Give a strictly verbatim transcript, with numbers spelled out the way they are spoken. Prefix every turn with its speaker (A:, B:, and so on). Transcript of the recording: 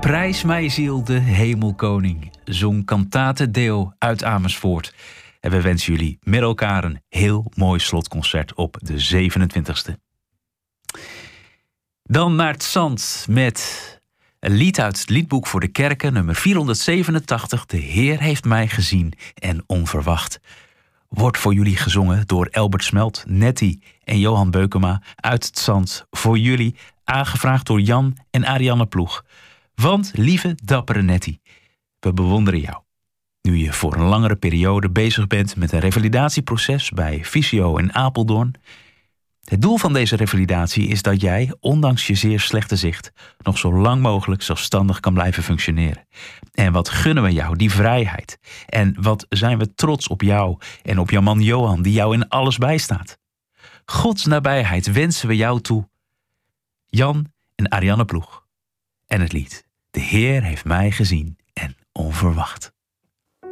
A: Prijs mij ziel de hemelkoning, zong Cantate Deo uit Amersfoort. En we wensen jullie met elkaar een heel mooi slotconcert op de zevenentwintigste. Dan naar het zand met een lied uit het liedboek voor de kerken, nummer vierhonderdzevenentachtig. De Heer heeft mij gezien en onverwacht. Wordt voor jullie gezongen door Elbert Smelt, Nettie en Johan Beukema uit het zand. Voor jullie aangevraagd door Jan en Arianne Ploeg. Want, lieve, dappere Nettie, we bewonderen jou. Nu je voor een langere periode bezig bent met een revalidatieproces bij Fysio in Apeldoorn. Het doel van deze revalidatie is dat jij, ondanks je zeer slechte zicht, nog zo lang mogelijk zelfstandig kan blijven functioneren. En wat gunnen we jou, die vrijheid. En wat zijn we trots op jou en op jouw man Johan, die jou in alles bijstaat. Gods nabijheid wensen we jou toe. Jan en Arianne Ploeg. En het lied: De Heer heeft mij gezien en onverwacht.